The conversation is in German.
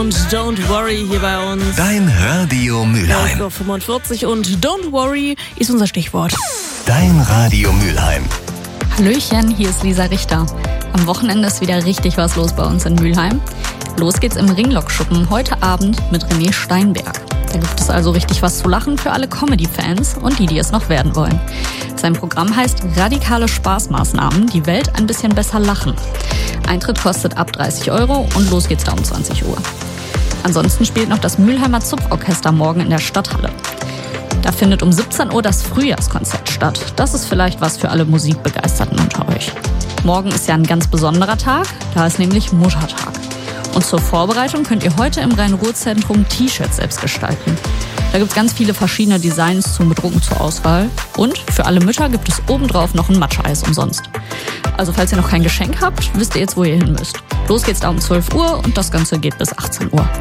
Und Don't Worry hier bei uns. Dein Radio Mülheim. 11:45 und Don't Worry ist unser Stichwort. Dein Radio Mülheim. Hallöchen, hier ist Lisa Richter. Am Wochenende ist wieder richtig was los bei uns in Mülheim. Los geht's im Ringlockschuppen heute Abend mit René Steinberg. Da gibt es also richtig was zu lachen für alle Comedy-Fans und die es noch werden wollen. Sein Programm heißt Radikale Spaßmaßnahmen, die Welt ein bisschen besser lachen. Eintritt kostet ab 30 € und los geht's da um 20 Uhr. Ansonsten spielt noch das Mülheimer Zupforchester morgen in der Stadthalle. Da findet um 17 Uhr das Frühjahrskonzert statt. Das ist vielleicht was für alle Musikbegeisterten unter euch. Morgen ist ja ein ganz besonderer Tag, da ist nämlich Muttertag. Und zur Vorbereitung könnt ihr heute im Rhein-Ruhr-Zentrum T-Shirts selbst gestalten. Da gibt es ganz viele verschiedene Designs zum Bedrucken zur Auswahl. Und für alle Mütter gibt es obendrauf noch ein Matcha-Eis umsonst. Also falls ihr noch kein Geschenk habt, wisst ihr jetzt, wo ihr hin müsst. Los geht's da um 12 Uhr und das Ganze geht bis 18 Uhr.